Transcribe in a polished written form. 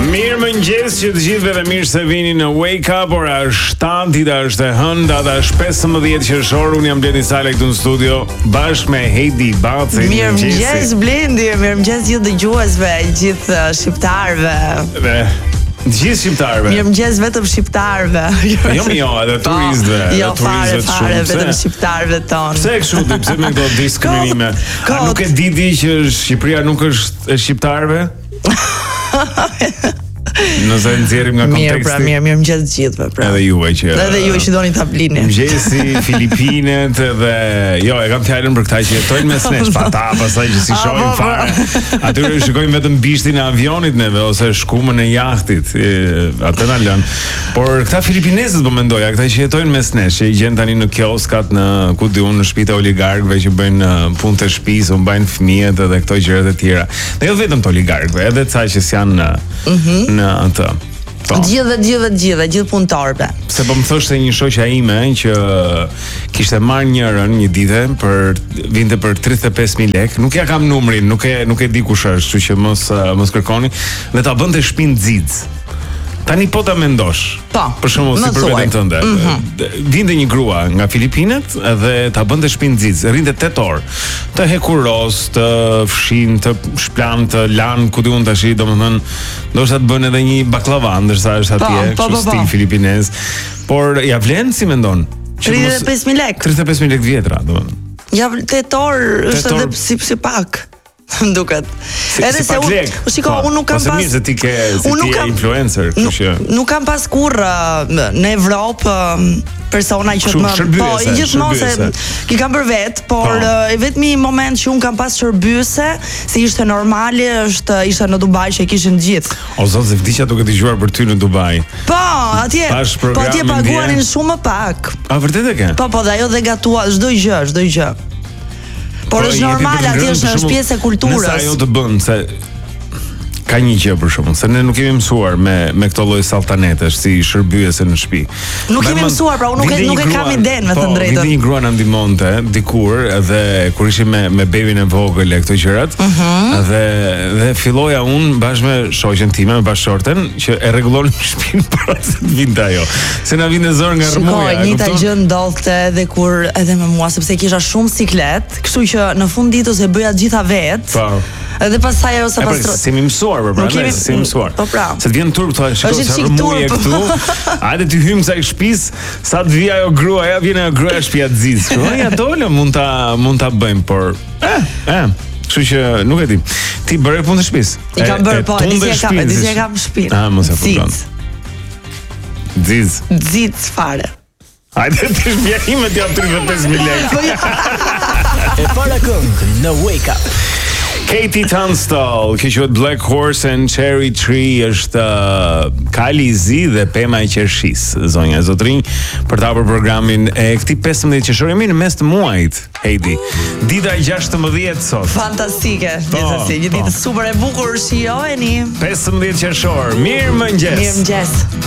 Mirë mëngjes që të gjithëve dhe mirë se vini në Wake Up. Ora është 7, dita është e hënë, data është 15 qershor. Unë jam Blendi Sala këtu në studio bashkë me Heidi Baci. Mirë mëngjes Blendi, mirë mëngjes gjithë dëgjuesve, gjithë shqiptarëve. Dhe gjithë shqiptarëve. Mirë mëngjes vetëm shqiptarëve. Jo, edhe turistëve. Jo, fare, vetëm shqiptarëve tonë. Pse kështu, pse me këto diskriminime? A nuk e diti që Shqipëria nuk është e shqiptarëve? Nëse nxjerrim nga konteksti. Mirë mëngjes gjithëve, pra. Edhe juve që doni ta blini. Mëngjesi, Filipinet dhe jo, e kam fjalën për këta që jetojnë mes nesh, pa ta, pastaj që si shohin fare. Atyre shikojmë vetëm bishtin e avionit neve ose shkumën e jahtit. Atë na lën. Por këta filipinezët po mendoja, këta që jetojnë mes nesh, që i gjen tani në kioskat, në ku diun, në shtëpitë e oligarkëve që bëjnë punë të shtëpisë, mbajnë fëmijët edhe këto gjërat e tjera. Dhe jo vetëm të oligarkëve, edhe ca që janë në atë. Gjithë punëtorëve. Se po më thoshte një shoqja ime që kishte marrë një ditë vinte për 35.000 lekë. Nuk ja kam numrin, nuk e di kush është, kështu që mos kërkoni, dhe ta bënte shtëpinë Xiz. Tani po ta mendosh. Po. Për shembull, si për veten tënde. Vinte një grua nga Filipinet dhe ta bënte shtëpinë Xiz. Rrinte 8 orë. Të hekuros, të fshin, të shplan, të lan, ku diun tash, domethënë, ndoshta të bën edhe një baklava, ndërsa është atje, kështu stil filipinez. Por ja vlen si mendon? 35.000 lekë. 35.000 lekë vjetra, domethënë. Ja 8 orë është edhe si pak. Duket. Edhe se unë nuk kam pas. Se ti je influencer, kështu që nuk kam pas kurrë në Evropë persona që gjithmonë se ki kam për vetë, por e vetmi moment që unë kam pas shërbyese, se ishte normale, ishte në Dubai që e kishin gjithë. O zot, se vdiqja duke dëgjuar për ty në Dubai. Po, atje paguanin shumë më pak. A vërtet e ke? Po, dhe ajo dhe gatua çdo gjë. Por është normal, atje është pjesë e kulturës. Nëse ajo të bën, se ka një gjë për shkakun, se ne nuk kemi mësuar me këto lloj salltanetesh si shërbyese në shtëpi. Nuk kemi mësuar, pra unë nuk e kam idenë, me të drejtën. Po, një grua na ndihmonte dikur, edhe kur ishim me bebin e vogël e këto gjërat, dhe filloja unë bashkë me shoqen time, me bashkëshorten, që e rregullon shtëpinë para se të vinte ajo. Se na vinte zor nga rrëmuja. Njëta gjë ndodhte edhe kur edhe me mua, sepse kisha shumë siklet, kështu që në fund ditës e bëja gjitha vet. Po. Edhe pastaj ajo sa pastro. Si më mësuar, si më mësuar. Po pra. Se të vjen turp thonë, shikoj sa rrëmuje këtu. Hajde ti hym sa i shtëpisë, sa të vi ajo gruaja, vjen ajo gruaja shtëpia Xiz. Ja dolë, mund ta bëjmë, por kështu që nuk e di. Ti bëre punë të shtëpisë? I kam bërë, po, disi e kam shtëpinë. Ah, mos e kupton. Xiz fare. Hajde ti shpjegime ti jam 35.000 lekë. E para këngë në Wake Up. Katie Tunstall, që quhet Black Horse and Cherry Tree, është Kali i zi dhe pema e qershis, zonja e zotrinj, për ta për programin e këtij 15 qershori, në mes të muajit, Heidi. Dita e 16 sot. Fantastike, një ditë super e bukur, shijojeni. 15 qershor. Mirëmëngjes. Mirëmëngjes.